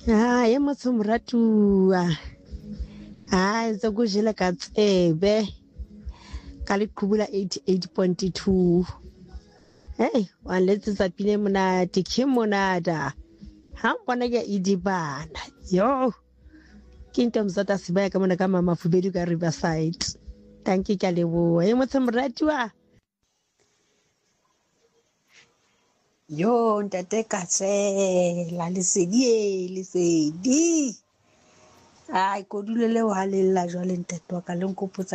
Ye motho moratua. Ntse go jele ka tsebe ka leqhubula 88.2. Wa letsetsa pile monate ke monada. Ha mpona ke idibana. Yo. Ke Ntomzata Sibaya ka mona ka Mama Fubedu ka Riverside. Thank you ka leboha. Ye motho moratua. Yo ntate Katsela lesedi. Ai kodule le wa le la jwale ntate wa ka le nkopotsa